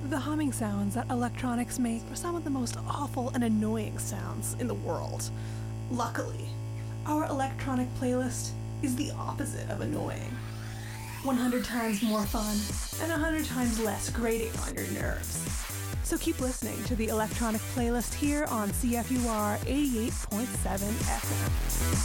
The humming sounds that electronics make are some of the most awful and annoying sounds in the world. Luckily, our electronic playlist is the opposite of annoying. 100 times more fun and 100 times less grating on your nerves. So keep listening to the electronic playlist here on CFUR 88.7 FM.